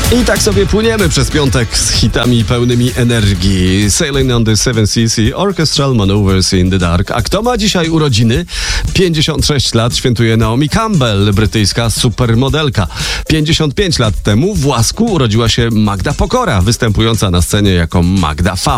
I tak sobie płyniemy przez piątek z hitami pełnymi energii. Sailing on the Seven Seas i Orchestral Maneuvers in the Dark. A kto ma dzisiaj urodziny? 56 lat świętuje Naomi Campbell, brytyjska supermodelka. 55 lat temu w Łasku urodziła się Magda Pokora, występująca na scenie jako Magda Fam.